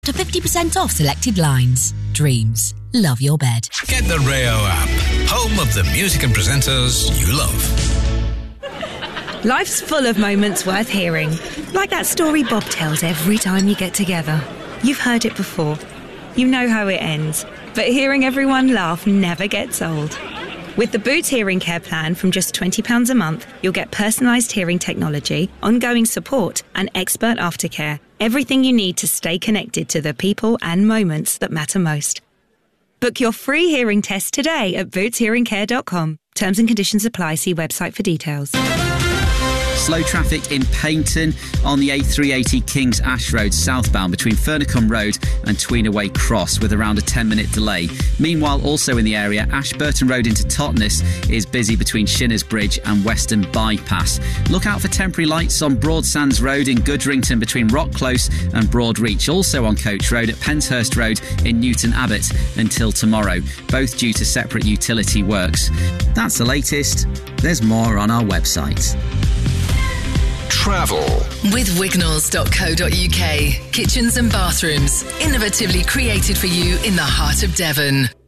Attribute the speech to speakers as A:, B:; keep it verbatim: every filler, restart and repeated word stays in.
A: To fifty percent off selected lines. Dreams. Love your bed.
B: Get the Rayo app. Home of the music and presenters you love.
C: Life's full of moments worth hearing. Like that story Bob tells every time you get together. You've heard it before. You know how it ends. But hearing everyone laugh never gets old. With the Boots Hearing Care plan from just twenty pounds a month, you'll get personalised hearing technology, ongoing support and expert aftercare. Everything you need to stay connected to the people and moments that matter most. Book your free hearing test today at boots hearing care dot com. Terms and conditions apply. See website for details.
D: Slow traffic in Paignton on the A three eighty Kings Ash Road southbound between Furnacombe Road and Tweenaway Cross with around a ten minute delay. Meanwhile, also in the area, Ashburton Road into Totnes is busy between Shinners Bridge and Western Bypass. Look out for temporary lights on Broadsands Road in Goodrington between Rock Close and Broadreach. Also on Coach Road at Penshurst Road in Newton Abbot until tomorrow, both due to separate utility works. That's the latest. There's more on our website.
B: Travel
E: with wignalls dot co dot uk. Kitchens and bathrooms, innovatively created for you in the heart of Devon.